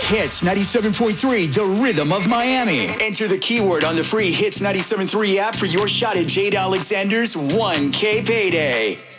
Hits 97.3, the rhythm of Miami. Enter the keyword on the free Hits 97.3 app for your shot at Jade Alexander's 1K payday.